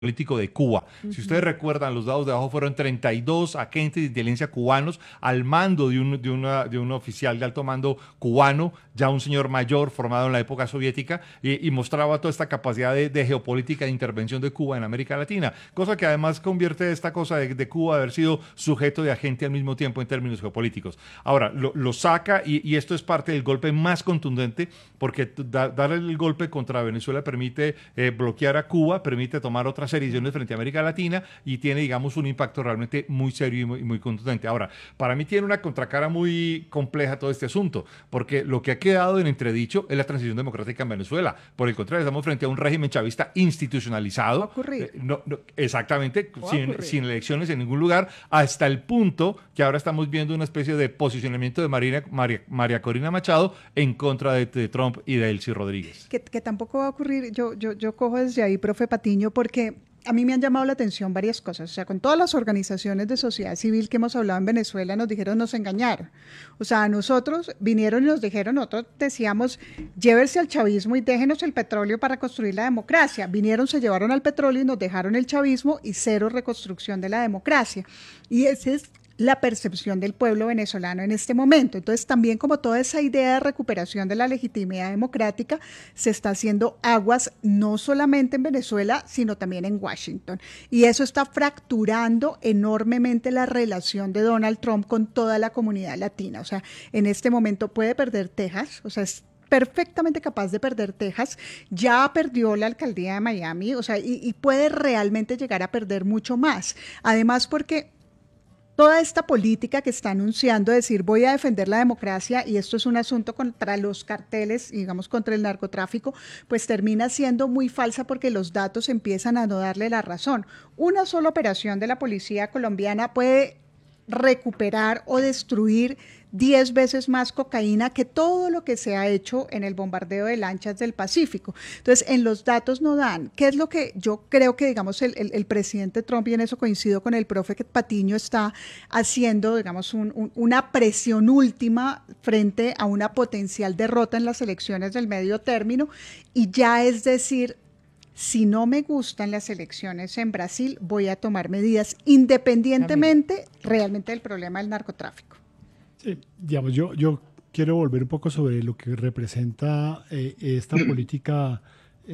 político de Cuba. Si ustedes recuerdan, los dados de abajo fueron 32 agentes de inteligencia cubanos al mando de un oficial de alto mando cubano, ya un señor mayor formado en la época soviética, y mostraba toda esta capacidad de geopolítica de intervención de Cuba en América Latina, cosa que además convierte esta cosa de Cuba de haber sido sujeto de agente al mismo tiempo en términos geopolíticos. Ahora, lo saca y esto es parte del golpe más contundente porque dar el golpe contra Venezuela permite bloquear a Cuba, permite tomar otras ediciones frente a América Latina y tiene, digamos, un impacto realmente muy serio y muy contundente. Ahora, para mí tiene una contracara muy compleja todo este asunto, porque lo que ha quedado en entredicho es la transición democrática en Venezuela. Por el contrario, estamos frente a un régimen chavista Va a institucionalizado, ocurrir, exactamente, va a ocurrir. sin elecciones en ningún lugar, hasta el punto que ahora estamos viendo una especie de posicionamiento de María Corina Machado en contra de Trump y de Elsie Rodríguez. Que tampoco va a ocurrir, yo cojo desde ahí, profe Patiño, porque a mí me han llamado la atención varias cosas. O sea, con todas las organizaciones de sociedad civil que hemos hablado en Venezuela, nos dijeron, nos engañaron. O sea, a nosotros vinieron y nos dijeron, nosotros decíamos, llévense al chavismo y déjenos el petróleo para construir la democracia. Vinieron, se llevaron al petróleo y nos dejaron el chavismo y cero reconstrucción de la democracia. Y ese es la percepción del pueblo venezolano en este momento. Entonces, también como toda esa idea de recuperación de la legitimidad democrática se está haciendo aguas no solamente en Venezuela, sino también en Washington. Y eso está fracturando enormemente la relación de Donald Trump con toda la comunidad latina. O sea, en este momento puede perder Texas, o sea, es perfectamente capaz de perder Texas, ya perdió la alcaldía de Miami, o sea, y puede realmente llegar a perder mucho más. Además, porque toda esta política que está anunciando, decir voy a defender la democracia y esto es un asunto contra los carteles, digamos contra el narcotráfico, pues termina siendo muy falsa porque los datos empiezan a no darle la razón. Una sola operación de la policía colombiana puede recuperar o destruir 10 veces más cocaína que todo lo que se ha hecho en el bombardeo de lanchas del Pacífico. Entonces, en los datos no dan. ¿Qué es lo que yo creo que, digamos, el presidente Trump, y en eso coincido con el profe Patiño, está haciendo, digamos, una presión última frente a una potencial derrota en las elecciones del medio término? Y ya es decir, si no me gustan las elecciones en Brasil, voy a tomar medidas Camila. independientemente realmente del problema del narcotráfico. Sí, digamos, yo quiero volver un poco sobre lo que representa esta política,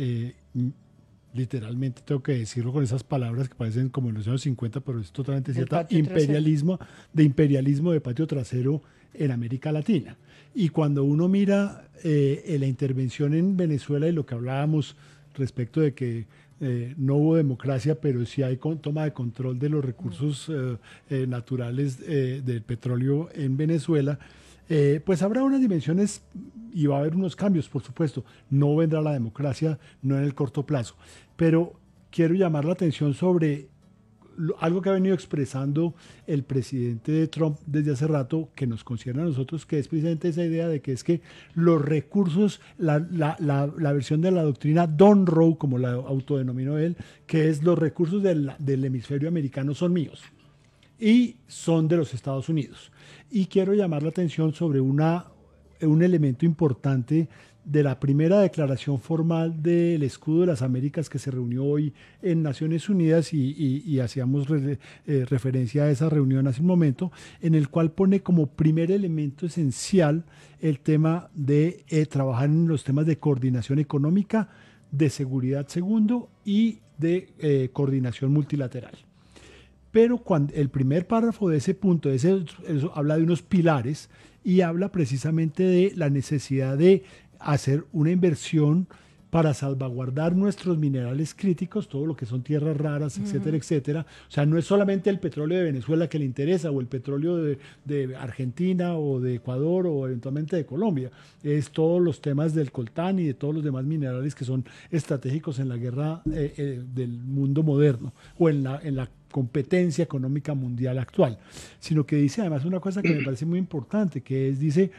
literalmente tengo que decirlo con esas palabras que parecen como en los años 50, pero es totalmente Del cierta, patio trasero. imperialismo de patio trasero en América Latina. Y cuando uno mira la intervención en Venezuela y lo que hablábamos respecto de que no hubo democracia, pero sí hay toma de control de los recursos naturales del petróleo en Venezuela, pues habrá unas dimensiones y va a haber unos cambios, por supuesto. No vendrá la democracia, no en el corto plazo. Pero quiero llamar la atención sobre algo que ha venido expresando el presidente de Trump desde hace rato, que nos concierne a nosotros, que es precisamente esa idea de que es que los recursos, la versión de la doctrina Don Roe, como la autodenominó él, que es los recursos del hemisferio americano son míos y son de los Estados Unidos. Y quiero llamar la atención sobre un elemento importante de la primera declaración formal del Escudo de las Américas que se reunió hoy en Naciones Unidas y hacíamos referencia a esa reunión hace un momento, en el cual pone como primer elemento esencial el tema de trabajar en los temas de coordinación económica, de seguridad segundo y de coordinación multilateral. Pero cuando el primer párrafo de ese punto, eso habla de unos pilares y habla precisamente de la necesidad de hacer una inversión para salvaguardar nuestros minerales críticos, todo lo que son tierras raras, etcétera, etcétera. O sea, no es solamente el petróleo de Venezuela que le interesa, o el petróleo de Argentina, o de Ecuador, o eventualmente de Colombia. Es todos los temas del coltán y de todos los demás minerales que son estratégicos en la guerra del mundo moderno, o en la competencia económica mundial actual. Sino que dice además una cosa que me parece muy importante, que es, dice,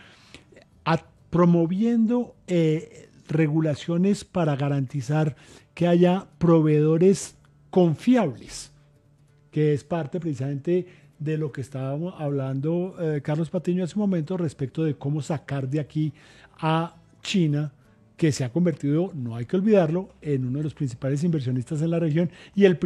promoviendo regulaciones para garantizar que haya proveedores confiables, que es parte precisamente de lo que estábamos hablando Carlos Patiño hace un momento respecto de cómo sacar de aquí a China que se ha convertido, no hay que olvidarlo, en uno de los principales inversionistas en la región y el